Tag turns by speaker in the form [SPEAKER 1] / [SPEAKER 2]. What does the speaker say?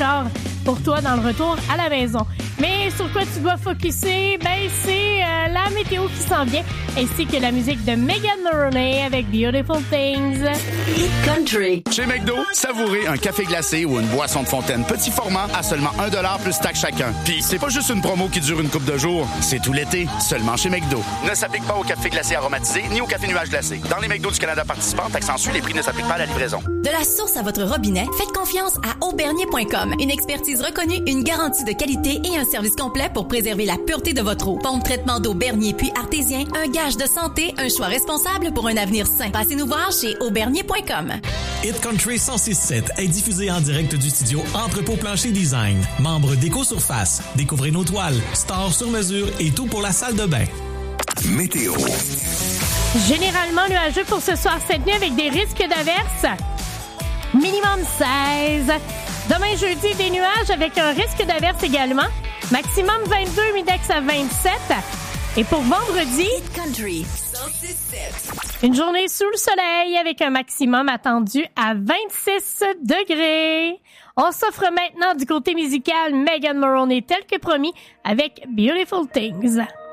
[SPEAKER 1] char pour toi dans le retour à la maison. Mais sur quoi tu dois focusser? Ben, c'est la météo qui s'en vient, ainsi que la musique de Megan Maroney avec Beautiful Things.
[SPEAKER 2] Hit Country.
[SPEAKER 3] Chez McDo, savourez un café glacé ou une boisson de fontaine petit format à seulement 1$ plus taxe chacun. Puis c'est pas juste une promo qui dure une couple de jours, c'est tout l'été, seulement chez McDo. Ne s'applique pas au café glacé aromatisé ni au café nuage glacé. Dans les McDo du Canada participants, taxe en sus, les prix ne s'appliquent pas à la livraison.
[SPEAKER 2] De la source à votre robinet, faites confiance à Aubernier.com. Une expertise reconnue, une garantie de qualité et un service complet pour préserver la pureté de votre eau. Pompe, traitement d'eau Bernier puis artésien, un gage de santé, un choix responsable pour un avenir sain. Passez nous voir chez Aubernier.com.
[SPEAKER 4] Hit Country 106.7 est diffusé en direct du studio Entrepôt Plancher Design. Membre d'Éco-Surface. Découvrez nos toiles, stores sur mesure et tout pour la salle de bain.
[SPEAKER 5] Météo.
[SPEAKER 1] Généralement nuageux pour ce soir cette nuit avec des risques d'averses. Minimum 16. Demain jeudi, des nuages avec un risque d'averse également. Maximum 22, Midex à 27. Et pour vendredi,
[SPEAKER 2] Hit Country 106.7.
[SPEAKER 1] une journée sous le soleil avec un maximum attendu à 26 degrés. On s'offre maintenant du côté musical Megan Maroney tel que promis avec Beautiful Things.